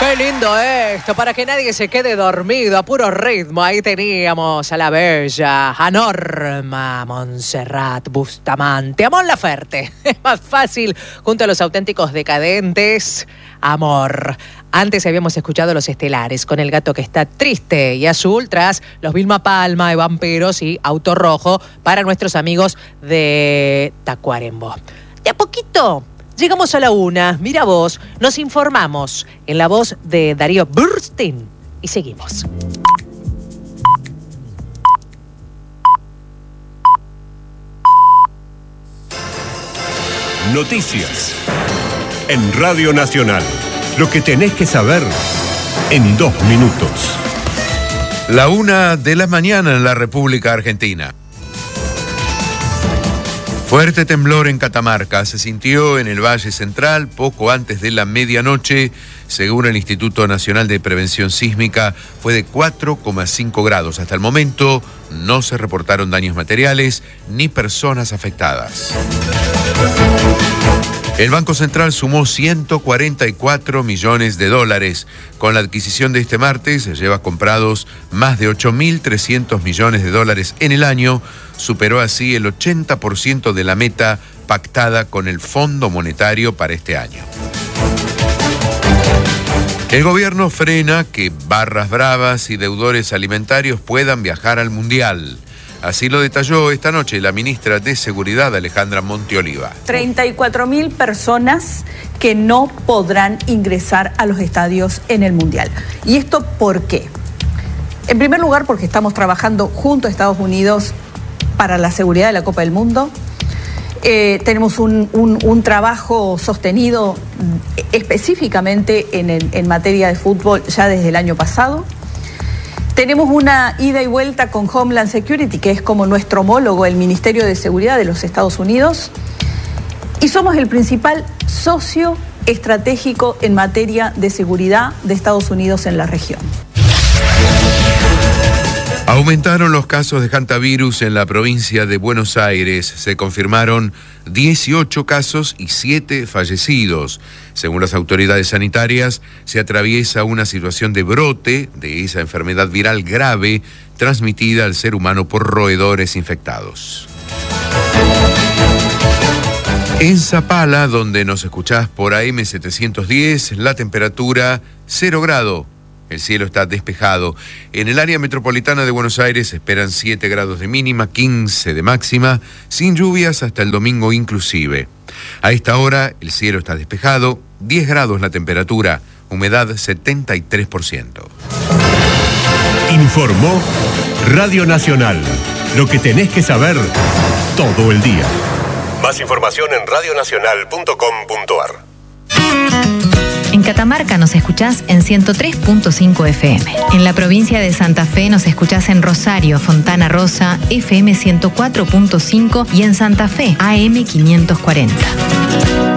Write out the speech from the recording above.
Qué lindo esto, para que nadie se quede dormido a puro ritmo. Ahí teníamos a la bella, a Norma Montserrat Bustamante, a Mon Laferte. Es más fácil, junto a los auténticos decadentes, Amor. Antes habíamos escuchado Los Estelares, con El gato que está triste y azul, tras los Vilma Palma de Vampiros y Auto Rojo, para nuestros amigos de Tacuarembó. De a poquito llegamos a la una. Mira vos, nos informamos en la voz de Darío Burstein y seguimos. Noticias en Radio Nacional. Lo que tenés que saber en 2 minutos. 1:00 a.m. en la República Argentina. Fuerte temblor en Catamarca se sintió en el Valle Central poco antes de la medianoche. Según el Instituto Nacional de Prevención Sísmica, fue de 4,5 grados. Hasta el momento no se reportaron daños materiales ni personas afectadas. El Banco Central sumó $144 millones. Con la adquisición de este martes, lleva comprados más de $8.300 millones en el año. Superó así el 80% de la meta pactada con el Fondo Monetario para este año. El gobierno frena que barras bravas y deudores alimentarios puedan viajar al Mundial. Así lo detalló esta noche la ministra de Seguridad, Alejandra Monteoliva. 34.000 personas que no podrán ingresar a los estadios en el Mundial. ¿Y esto por qué? En primer lugar, porque estamos trabajando junto a Estados Unidos para la seguridad de la Copa del Mundo. Tenemos un trabajo sostenido específicamente en materia de fútbol ya desde el año pasado. Tenemos una ida y vuelta con Homeland Security, que es como nuestro homólogo, el Ministerio de Seguridad de los Estados Unidos. Y somos el principal socio estratégico en materia de seguridad de Estados Unidos en la región. Aumentaron los casos de hantavirus en la provincia de Buenos Aires. Se confirmaron 18 casos y 7 fallecidos. Según las autoridades sanitarias, se atraviesa una situación de brote de esa enfermedad viral grave transmitida al ser humano por roedores infectados. En Zapala, donde nos escuchás por AM710, la temperatura 0 grados. El cielo está despejado. En el área metropolitana de Buenos Aires se esperan 7 grados de mínima, 15 de máxima, sin lluvias hasta el domingo inclusive. A esta hora el cielo está despejado, 10 grados la temperatura, humedad 73%. Informó Radio Nacional. Lo que tenés que saber todo el día. Más información en radionacional.com.ar. En Catamarca nos escuchás en 103.5 FM. En la provincia de Santa Fe nos escuchás en Rosario, Fontana Rosa, FM 104.5 y en Santa Fe, AM 540.